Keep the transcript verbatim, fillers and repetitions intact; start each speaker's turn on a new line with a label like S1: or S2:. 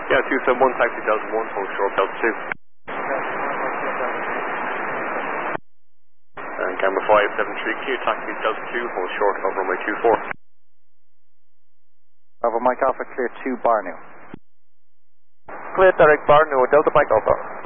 S1: Yeah, two seven one, taxi Delta one, hold short Delta two. And camera five seven three Q, taxi Delta two, hold short over runway two four.
S2: Over Mike Alpha, clear two Barnew.
S3: Clear direct Barnew, Delta Mike Alpha.